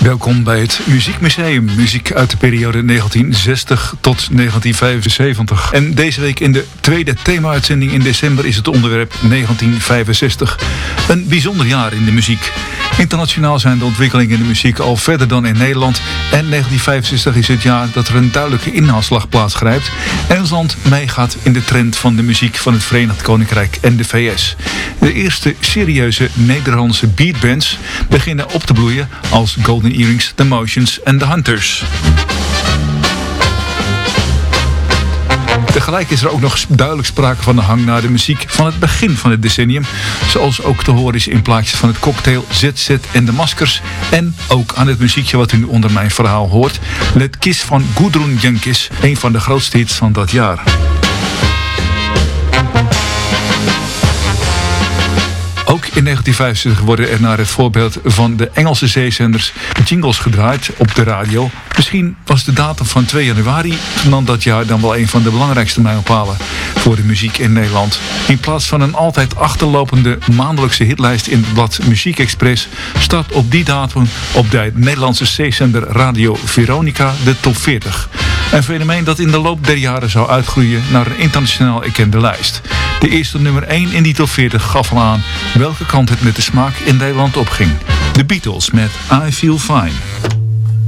Welkom bij het Muziekmuseum. Muziek uit de periode 1960 tot 1975. En deze week in de tweede thema-uitzending in december is het onderwerp 1965. Een bijzonder jaar in de muziek. Internationaal zijn de ontwikkelingen in de muziek al verder dan in Nederland. En 1965 is het jaar dat er een duidelijke inhaalslag plaatsgrijpt. En ons land meegaat in de trend van de muziek van het Verenigd Koninkrijk en de VS. De eerste serieuze Nederlandse beatbands beginnen op te bloeien als Golden Earrings, The Motions en The Hunters. Tegelijk is er ook nog duidelijk sprake van de hang naar de muziek van het begin van het decennium. Zoals ook te horen is in plaatjes van het Cocktail, ZZ en de Maskers. En ook aan het muziekje wat u nu onder mijn verhaal hoort. Let Kiss van Gudrun Jönkis, een van de grootste hits van dat jaar. Ook in 1965 worden er naar het voorbeeld van de Engelse zeezenders jingles gedraaid op de radio. Misschien was de datum van 2 januari van dat jaar dan wel een van de belangrijkste mijlpalen voor de muziek in Nederland. In plaats van een altijd achterlopende maandelijkse hitlijst in het blad Muziek Express start op die datum op de Nederlandse zeezender Radio Veronica de top 40. Een fenomeen dat in de loop der jaren zou uitgroeien naar een internationaal erkende lijst. De eerste nummer 1 in die top 40 gaf al aan welke kant het met de smaak in Nederland opging. The Beatles met I Feel Fine.